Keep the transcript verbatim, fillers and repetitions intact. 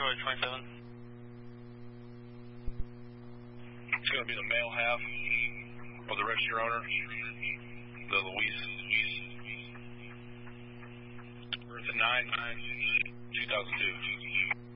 February twenty-seventh. It's going to be the male half of the registered owner, the Louise. It's a nine nine two thousand two.